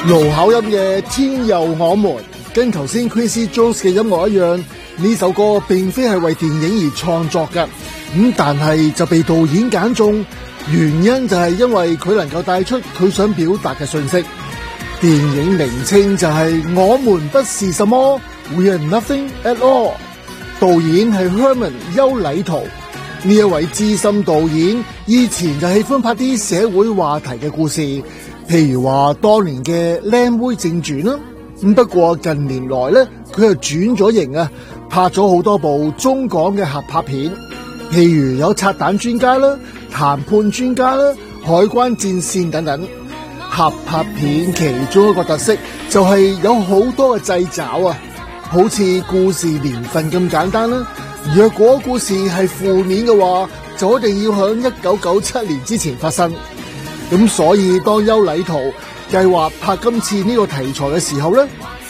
盧巧音嘅《天佑我們》跟頭先 Quincy Jones 嘅音樂一樣，呢首歌並非係為電影而創作嘅，但係就被導演揀中，原因就係因為佢能夠帶出佢想表達嘅信息。電影名稱就係我們不是什麼 We are nothing at all。 導演係 Herman 邱禮濤，呢一位資深導演以前就喜歡拍啲社會話題嘅故事，譬如話當年嘅《靚妹正傳》啦。不過近年來咧，佢又轉咗型啊，拍咗好多部中港嘅合拍片，譬如有拆彈專家啦、談判專家啦、海關戰線等等。合拍片其中一個特色就係有好多嘅掣肘啊，好似故事年份咁簡單啦。若果故事係負面嘅話，就一定要響1997年之前發生。咁所以當邱禮濤計劃拍今次呢個題材嘅時候呢，